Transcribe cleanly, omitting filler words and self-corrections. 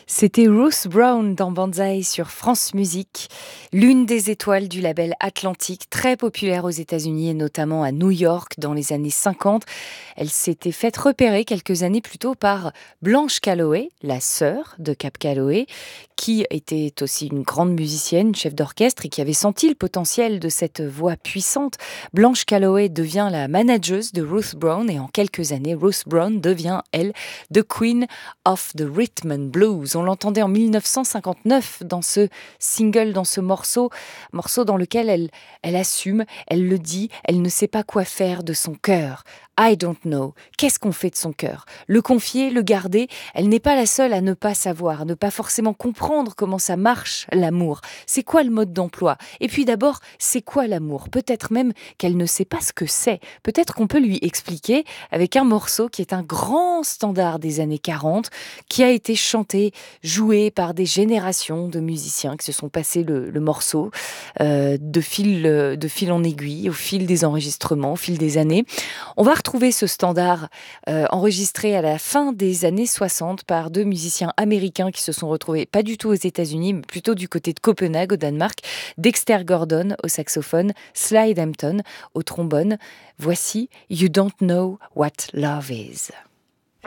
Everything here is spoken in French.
C'était Ruth Brown dans Banzai sur France Musique, l'une des étoiles du label Atlantique, très populaire aux États-Unis et notamment à New York dans les années 50. Elle s'était faite repérer quelques années plus tôt par Blanche Calloway, la sœur de Cab Calloway, qui était aussi une grande musicienne, une chef d'orchestre et qui avait senti le potentiel de cette voix puissante. Blanche Calloway devient la manageuse de Ruth Brown et en quelques années, Ruth Brown devient, elle, The Queen of the Rhythm and Blues. On l'entendait en 1959 dans ce single, dans ce morceau dans lequel elle assume, elle le dit, elle ne sait pas quoi faire de son cœur. I don't know. Qu'est-ce qu'on fait de son cœur? Le confier, le garder? Elle n'est pas la seule à ne pas savoir, à ne pas forcément comprendre comment ça marche, l'amour. C'est quoi le mode d'emploi? Et puis d'abord, c'est quoi l'amour? Peut-être même qu'elle ne sait pas ce que c'est. Peut-être qu'on peut lui expliquer avec un morceau qui est un grand standard des années 40, qui a été chanté, joué par des générations de musiciens qui se sont passés le morceau de fil en aiguille, au fil des enregistrements, au fil des années. On va retrouver ce standard enregistré à la fin des années 60 par deux musiciens américains qui se sont retrouvés pas du tout aux États-Unis, mais plutôt du côté de Copenhague, au Danemark. Dexter Gordon au saxophone, Slide Hampton au trombone. Voici You Don't Know What Love Is.